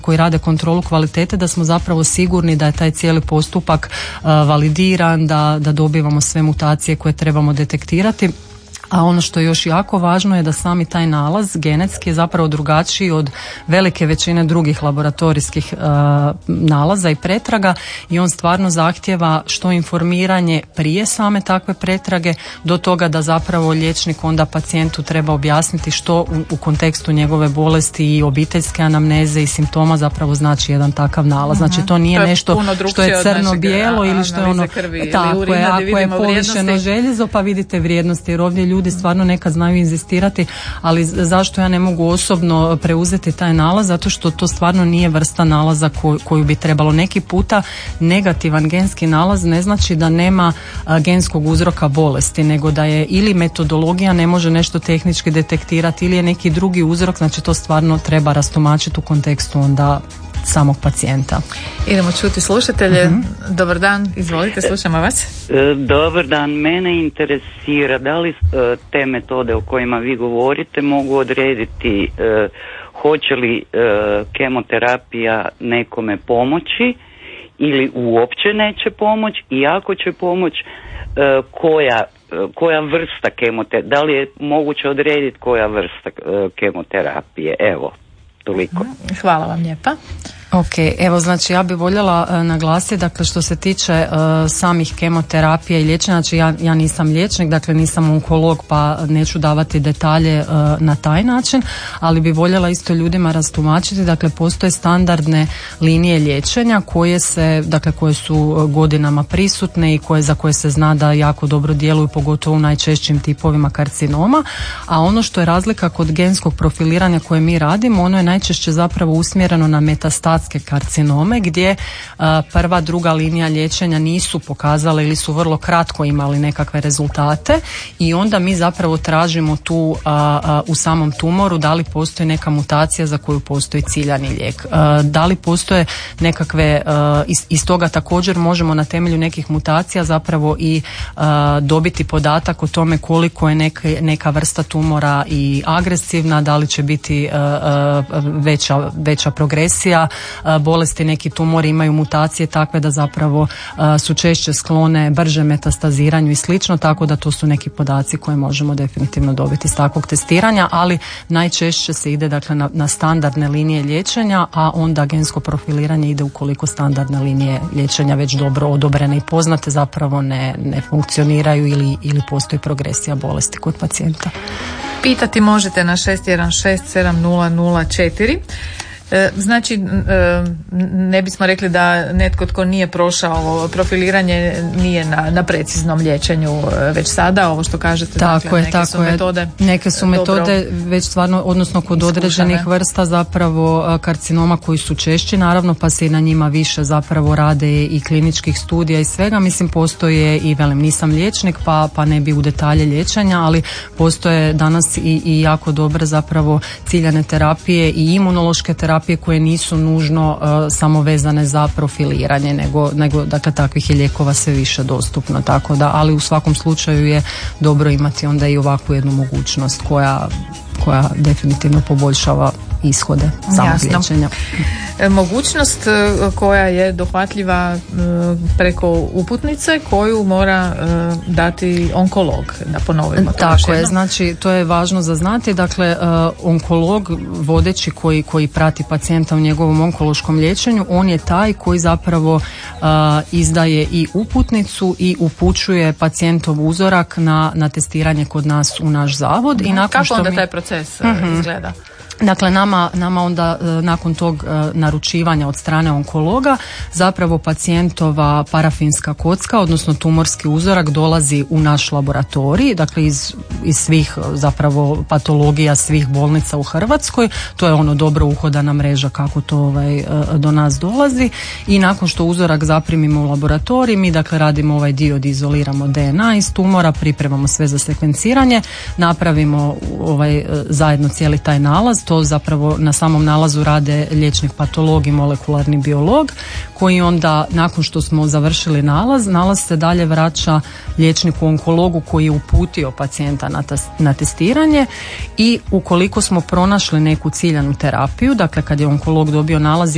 koji rade kontrolu kvalitete, da smo zapravo sigurni da je taj cijeli postupak validiran, da dobivamo sve mutacije koje trebamo detektirati. A ono što je još jako važno je da sami taj nalaz genetski je zapravo drugačiji od velike većine drugih laboratorijskih nalaza i pretraga i on stvarno zahtijeva što informiranje prije same takve pretrage do toga da zapravo liječnik onda pacijentu treba objasniti što u kontekstu njegove bolesti i obiteljske anamneze i simptoma zapravo znači jedan takav nalaz. Znači to nije nešto što je crno-bijelo ili što je ono tako je, ako je povišeno željezo pa vidite vrijednosti, jer ovdje ljudi stvarno nekad znaju inzistirati, ali zašto ja ne mogu osobno preuzeti taj nalaz? Zato što to stvarno nije vrsta nalaza koju bi trebalo. Neki puta negativan genski nalaz ne znači da nema genskog uzroka bolesti, nego da je ili metodologija ne može nešto tehnički detektirati ili je neki drugi uzrok, znači to stvarno treba rastumačiti u kontekstu onda samog pacijenta. Idemo čuti slušatelje. Dobar dan, izvolite, slušamo vas. Dobar dan, mene interesira da li te metode o kojima vi govorite mogu odrediti hoće li kemoterapija nekome pomoći ili uopće neće pomoć i ako će pomoć koja vrsta kemoterapije, da li je moguće odrediti koja vrsta kemoterapije, evo. Toliko. Hvala vam lijepa. Ok, evo znači ja bih voljela naglasiti, dakle što se tiče samih kemoterapija i liječenja, znači ja nisam liječnik, dakle nisam onkolog pa neću davati detalje na taj način, ali bi voljela isto ljudima rastumačiti, dakle postoje standardne linije liječenja koje su godinama prisutne i za koje se zna da jako dobro djeluju, pogotovo u najčešćim tipovima karcinoma, a ono što je razlika kod genskog profiliranja koje mi radimo, ono je najčešće zapravo usmjereno na metastatske karcinome gdje prva, druga linija liječenja nisu pokazale ili su vrlo kratko imali nekakve rezultate i onda mi zapravo tražimo tu u samom tumoru da li postoji neka mutacija za koju postoji ciljani lijek. Da li postoje nekakve, iz toga također možemo na temelju nekih mutacija zapravo i dobiti podatak o tome koliko je neka vrsta tumora i agresivna, da li će biti veća progresija bolesti, neki tumori imaju mutacije takve da zapravo su češće sklone brže metastaziranju i slično, tako da to su neki podaci koje možemo definitivno dobiti iz takvog testiranja, ali najčešće se ide dakle na standardne linije liječenja, a onda gensko profiliranje ide ukoliko standardne linije liječenja već dobro odobrene i poznate zapravo ne funkcioniraju ili postoji progresija bolesti kod pacijenta. Pitati možete na 6167004. Znači, ne bismo rekli da netko tko nije prošao profiliranje nije na preciznom liječenju već sada, ovo što kažete, tako je, neke su metode već stvarno, odnosno kod određenih vrsta zapravo karcinoma koji su češći, naravno, pa se i na njima više zapravo rade i kliničkih studija i svega, mislim postoje i nisam liječnik pa ne bi u detalje liječenja, ali postoje danas i jako dobre zapravo ciljane terapije i imunološke terapije koje nisu nužno samo vezane za profiliranje, nego dakle takvih je lijekova sve više dostupno, tako da, ali u svakom slučaju je dobro imati onda i ovakvu jednu mogućnost koja definitivno poboljšava ishode samog liječenja. Mogućnost koja je dohvatljiva preko uputnice koju mora dati onkolog, da ponovimo to. Tako je, znači to je važno za znati, dakle onkolog vodeći koji prati pacijenta u njegovom onkološkom liječenju, on je taj koji zapravo izdaje i uputnicu i upućuje pacijentov uzorak na testiranje kod nas u naš zavod. I nakon kako onda taj proces izgleda? Dakle, nama onda nakon tog naručivanja od strane onkologa zapravo pacijentova parafinska kocka, odnosno tumorski uzorak dolazi u naš laboratorij, dakle iz svih zapravo patologija svih bolnica u Hrvatskoj. To je ono dobro uhodana mreža kako to do nas dolazi i nakon što uzorak zaprimimo u laboratorij, mi dakle radimo ovaj dio da izoliramo DNA iz tumora, pripremamo sve za sekvenciranje, napravimo zajedno cijeli taj nalaz. To zapravo na samom nalazu rade liječnik patolog i molekularni biolog koji onda nakon što smo završili nalaz se dalje vraća liječniku onkologu koji je uputio pacijenta na testiranje i ukoliko smo pronašli neku ciljanu terapiju, dakle kad je onkolog dobio nalaz